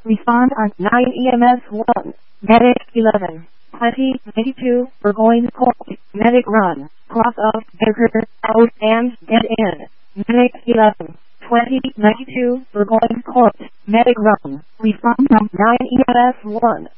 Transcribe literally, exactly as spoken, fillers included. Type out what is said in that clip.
Respond on nine E M S one. Medic eleven. twenty ninety-two, Burgoyne Court. Medic run. Cross of Berger, out and dead end. Medic eleven. twenty ninety-two, Burgoyne Court. Medic run. Respond on nine E M S one.